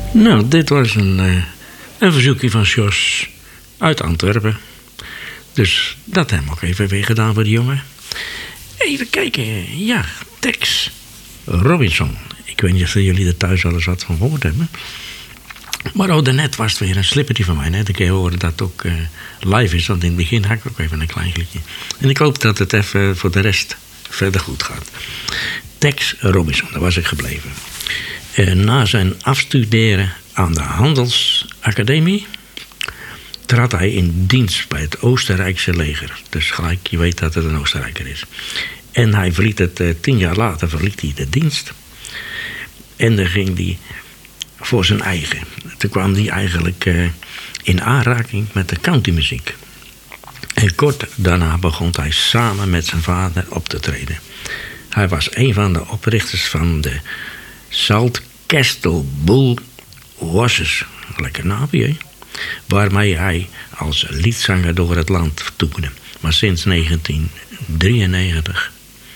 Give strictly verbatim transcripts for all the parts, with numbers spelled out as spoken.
Nou, dit was een, uh, een verzoekje van Jos uit Antwerpen. Dus dat hebben we ook even weer gedaan voor de jongen. Even kijken, ja, Tex Robinson. Ik weet niet of jullie er thuis al eens wat van gehoord hebben. Maar oh, daarnet was het weer een slippertje van mij. Net een keer horen dat het ook uh, live is. Want in het begin had ik ook even een klein glitje. En ik hoop dat het even voor de rest verder goed gaat. Tex Robinson, daar was ik gebleven. Uh, na zijn afstuderen aan de Handelsacademie trad hij in dienst bij het Oostenrijkse leger. Dus gelijk, je weet dat het een Oostenrijker is. En hij verliet het, uh, tien jaar later verliet hij de dienst. En dan ging hij voor zijn eigen. Toen kwam hij eigenlijk uh, in aanraking met de countrymuziek. En kort daarna begon hij samen met zijn vader op te treden. Hij was een van de oprichters van de Saltcastle Bull Horses. Lekker naapje, hè? Waarmee hij als liedzanger door het land toerde. Maar sinds negentien drieënnegentig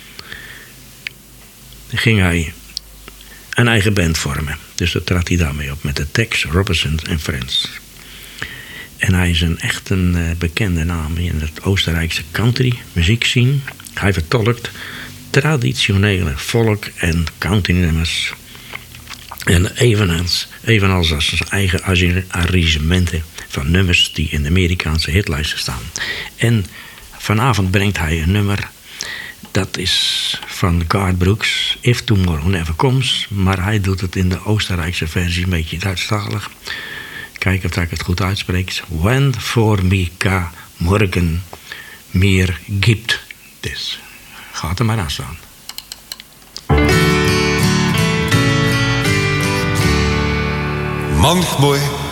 ging hij een eigen band vormen. Dus daar trad hij daarmee op met de Tex Robinson and Friends. En hij is een echt een uh, bekende naam in het Oostenrijkse country muziekscene. Hij vertolkt traditionele folk- en countrynummers. En evenals, evenals als zijn eigen arrangementen van nummers die in de Amerikaanse hitlijsten staan. En vanavond brengt hij een nummer. Dat is van Garth Brooks, If Tomorrow Never Comes. Maar hij doet het in de Oostenrijkse versie een beetje Duitsstalig. Kijken of ik het goed uitspreek. When for me ka morgen meer gibt. Dus gaat er maar aan staan. Manchmal